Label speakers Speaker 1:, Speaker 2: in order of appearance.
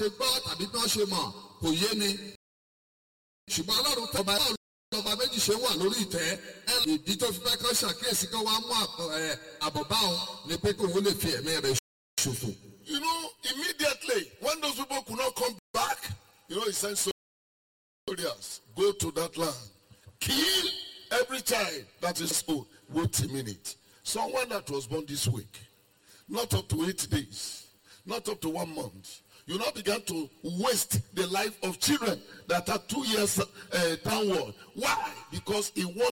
Speaker 1: gbọ́ tàbí bí wọ́n ṣe mọ̀ kò yé ni. ṣùgbọ́n ọlọ́run tọba ọba méjì ṣe wà lórí ìtẹ́ ìdí tó fi fẹ́ kọ́ ṣàkíyèsí kọ́ wá mú àbọ̀bá òun ni pé kò wọ́n lè fi ẹ̀mí rẹ̀ ṣòfò.
Speaker 2: You know, immediately when those people could not come back, you know, he sent soldiers, go to that land, kill every child that is old. Wait a minute. Someone that was born this week, not up to 8 days, not up to 1 month, you now began to waste the life of children that are 2 years downward. Why? Because he wants